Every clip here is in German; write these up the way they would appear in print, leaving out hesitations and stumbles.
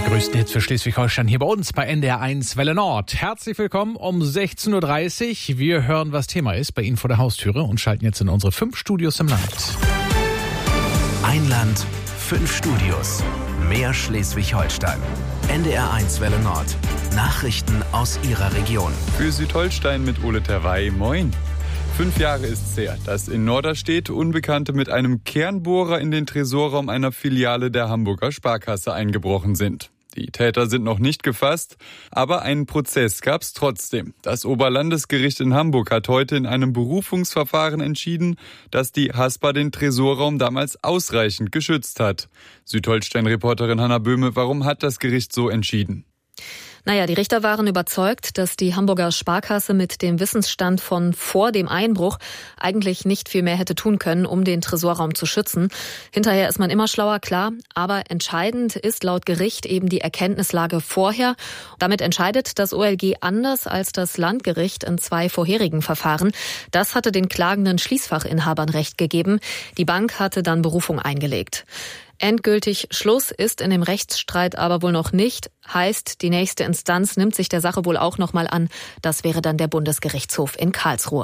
Größten Hits für Schleswig-Holstein hier bei uns bei NDR 1 Welle Nord. Herzlich willkommen um 16.30 Uhr. Wir hören, was Thema ist bei Ihnen vor der Haustüre und schalten jetzt in unsere 5 Studios im Land. Ein Land, 5 Studios. Mehr Schleswig-Holstein. NDR 1 Welle Nord. Nachrichten aus Ihrer Region. Für Südholstein mit Ole Terwey. Moin. 5 Jahre ist's her, dass in Norderstedt Unbekannte mit einem Kernbohrer in den Tresorraum einer Filiale der Hamburger Sparkasse eingebrochen sind. Die Täter sind noch nicht gefasst, aber einen Prozess gab's trotzdem. Das Oberlandesgericht in Hamburg hat heute in einem Berufungsverfahren entschieden, dass die Haspa den Tresorraum damals ausreichend geschützt hat. Südholstein-Reporterin Hanna Böhme, warum hat das Gericht so entschieden? Die Richter waren überzeugt, dass die Hamburger Sparkasse mit dem Wissensstand von vor dem Einbruch eigentlich nicht viel mehr hätte tun können, um den Tresorraum zu schützen. Hinterher ist man immer schlauer, klar, aber entscheidend ist laut Gericht eben die Erkenntnislage vorher. Damit entscheidet das OLG anders als das Landgericht in 2 vorherigen Verfahren. Das hatte den klagenden Schließfachinhabern Recht gegeben. Die Bank hatte dann Berufung eingelegt. Endgültig Schluss ist in dem Rechtsstreit aber wohl noch nicht. Heißt, die nächste Instanz nimmt sich der Sache wohl auch noch mal an. Das wäre dann der Bundesgerichtshof in Karlsruhe.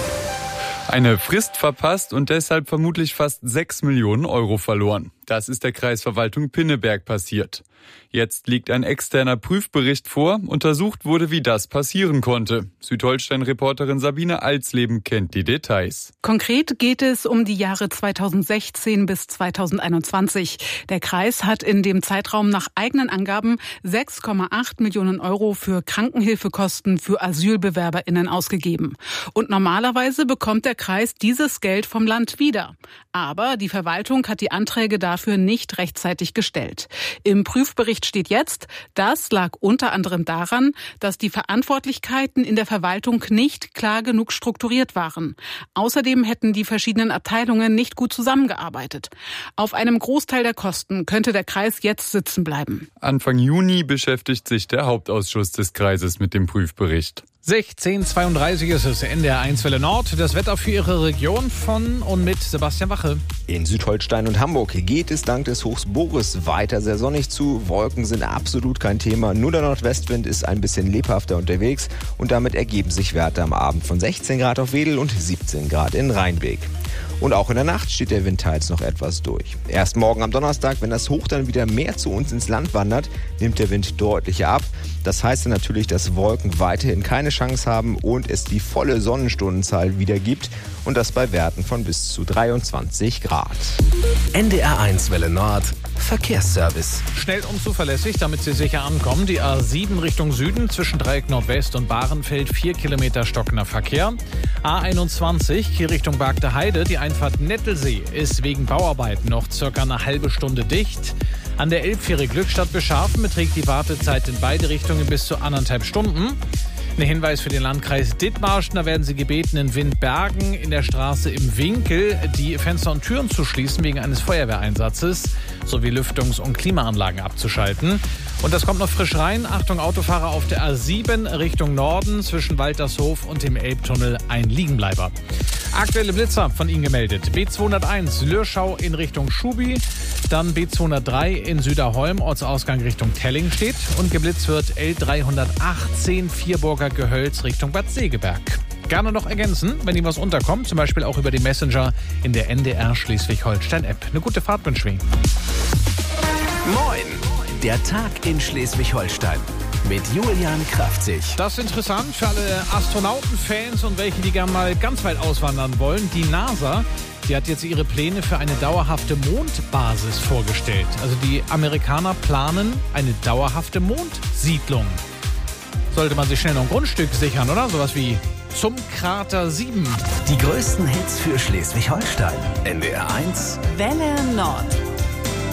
Eine Frist verpasst und deshalb vermutlich fast 6 Millionen Euro verloren. Das ist der Kreisverwaltung Pinneberg passiert. Jetzt liegt ein externer Prüfbericht vor. Untersucht wurde, wie das passieren konnte. Südholstein-Reporterin Sabine Alsleben kennt die Details. Konkret geht es um die Jahre 2016 bis 2021. Der Kreis hat in dem Zeitraum nach eigenen Angaben 6,8 Millionen Euro für Krankenhilfekosten für AsylbewerberInnen ausgegeben. Und normalerweise bekommt der Kreis dieses Geld vom Land wieder. Aber die Verwaltung hat die Anträge dafür nicht rechtzeitig gestellt. Im Prüfbericht steht jetzt, das lag unter anderem daran, dass die Verantwortlichkeiten in der Verwaltung nicht klar genug strukturiert waren. Außerdem hätten die verschiedenen Abteilungen nicht gut zusammengearbeitet. Auf einem Großteil der Kosten könnte der Kreis jetzt sitzen bleiben. Anfang Juni beschäftigt sich der Hauptausschuss des Kreises mit dem Prüfbericht. 16:32 ist es, NDR 1 Welle Nord. Das Wetter für Ihre Region von und mit Sebastian Wache. In Südholstein und Hamburg geht es dank des Hochs Boris weiter sehr sonnig zu. Wolken sind absolut kein Thema. Nur der Nordwestwind ist ein bisschen lebhafter unterwegs. Und damit ergeben sich Werte am Abend von 16 Grad auf Wedel und 17 Grad in Rheinbeek. Und auch in der Nacht steht der Wind teils noch etwas durch. Erst morgen am Donnerstag, wenn das Hoch dann wieder mehr zu uns ins Land wandert, nimmt der Wind deutlich ab. Das heißt dann natürlich, dass Wolken weiterhin keine Chance haben und es die volle Sonnenstundenzahl wieder gibt. Und das bei Werten von bis zu 23 Grad. NDR 1 Welle Nord. Verkehrsservice. Schnell und zuverlässig, damit Sie sicher ankommen. Die A7 Richtung Süden zwischen Dreieck Nordwest und Bahrenfeld 4 Kilometer stockender Verkehr. A21 hier Richtung Bargter Heide. Die Einfahrt Nettelsee ist wegen Bauarbeiten noch circa eine halbe Stunde dicht. An der Elbfähre Glückstadt-Beschafen beträgt die Wartezeit in beide Richtungen bis zu 1,5 Stunden. Ein Hinweis für den Landkreis Dithmarschen, da werden Sie gebeten, in Windbergen in der Straße im Winkel die Fenster und Türen zu schließen wegen eines Feuerwehreinsatzes sowie Lüftungs- und Klimaanlagen abzuschalten. Und das kommt noch frisch rein. Achtung, Autofahrer auf der A7 Richtung Norden zwischen Waltershof und dem Elbtunnel ein Liegenbleiber. Aktuelle Blitzer von Ihnen gemeldet. B201 Lürschau in Richtung Schubi, dann B203 in Süderholm, Ortsausgang Richtung Telling steht und geblitzt wird L318 Vierburger Gehölz Richtung Bad Segeberg. Gerne noch ergänzen, wenn Ihnen was unterkommt, zum Beispiel auch über den Messenger in der NDR Schleswig-Holstein-App. Eine gute Fahrt wünsche ich. Moin! Der Tag in Schleswig-Holstein mit Julian Kraftzig. Das ist interessant für alle Astronautenfans und welche, die gerne mal ganz weit auswandern wollen. Die NASA, die hat jetzt ihre Pläne für eine dauerhafte Mondbasis vorgestellt. Also die Amerikaner planen eine dauerhafte Mondsiedlung. Sollte man sich schnell noch ein Grundstück sichern, oder? Sowas wie zum Krater 7. Die größten Hits für Schleswig-Holstein. NDR 1 Welle Nord.